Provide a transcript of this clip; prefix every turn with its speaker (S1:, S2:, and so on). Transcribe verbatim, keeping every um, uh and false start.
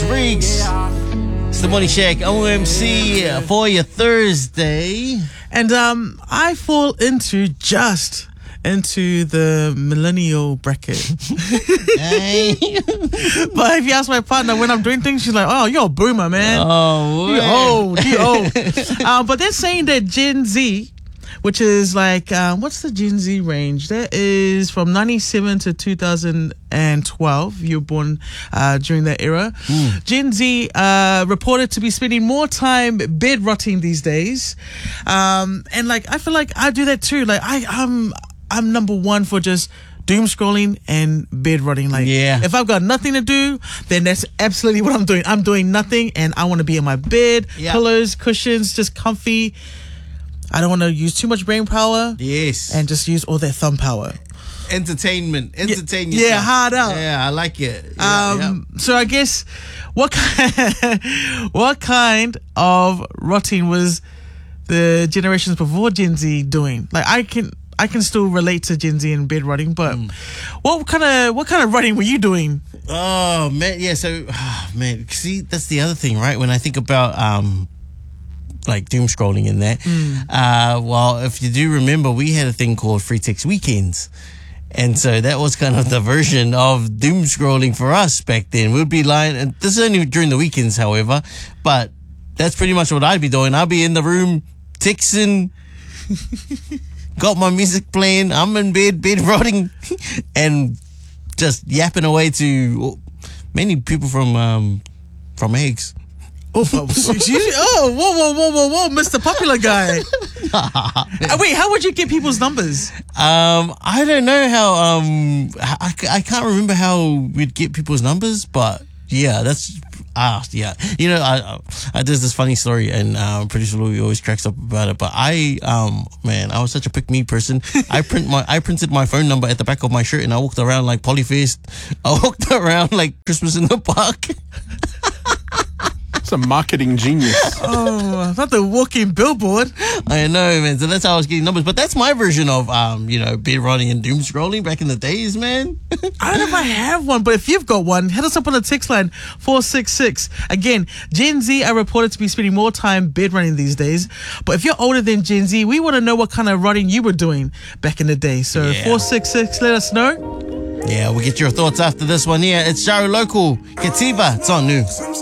S1: Briggs. It's the Morning Shack O M C for your Thursday.
S2: And um, I fall into just into the millennial bracket.
S1: Hey.
S2: But if you ask my partner when I'm doing things, she's like, "Oh, you're a boomer, man.
S1: Oh,
S2: you old, you old." um, but they're saying that Gen Z, which is like, um, what's the Gen Z range? That is from ninety-seven to two thousand twelve. You were born uh, during that era. Mm. Gen Z uh, reported to be spending more time bed rotting these days. Um, and like, I feel like I do that too. Like, I, I'm, I'm number one for just doom scrolling and bed rotting. Like,
S1: yeah.
S2: If I've got nothing to do, then that's absolutely what I'm doing. I'm doing nothing, and I want to be in my bed, yeah. pillows, cushions, just comfy. I don't want to use too much brain power.
S1: Yes.
S2: And just use all that thumb power.
S1: Entertainment. Entertain
S2: yeah,
S1: yourself.
S2: Yeah, hard out.
S1: Yeah, I like it. Yeah,
S2: um,
S1: yeah.
S2: So I guess, what kind, what kind of rotting was the generations before Gen Z doing? Like, I can I can still relate to Gen Z and bed rotting, but mm. what kind of what kind of rotting were you doing?
S1: Oh, man. Yeah, so, oh, man, see, that's the other thing, right? When I think about... um. like doom scrolling in that. Mm. Uh, well, if you do remember, we had a thing called Free Text Weekends. And so that was kind of the version of doom scrolling for us back then. We'd be lying, and this is only during the weekends, however, but that's pretty much what I'd be doing. I'd be in the room texting, got my music playing, I'm in bed, bed rotting, and just yapping away to many people from, um, from eggs.
S2: Oh, oh, whoa, whoa, whoa, whoa, whoa, Mister Popular Guy. uh, wait, how would you get people's numbers?
S1: Um, I don't know how, um, I, I can't remember how we'd get people's numbers, but yeah, that's, ah, yeah. You know, I, I, there's this funny story, and, um, producer Louis always cracks up about it, but I, um, man, I was such a pick-me person. I print my, I printed my phone number at the back of my shirt, and I walked around like Polyfest. I walked around like Christmas in the Park.
S3: It's a marketing genius.
S2: Oh, not the walking billboard.
S1: I know, man. So that's how I was getting numbers. But that's my version of, um, you know, bed rotting and doom scrolling back in the days, man.
S2: I don't know if I have one, but if you've got one, hit us up on the text line four six six. Again, Gen Z are reported to be spending more time bed rotting these days. But if you're older than Gen Z, we want to know what kind of rotting you were doing back in the day. So yeah. four six six, let us know.
S1: Yeah, we'll get your thoughts after this one here. It's Jaru Local. Ketiva, it's on New.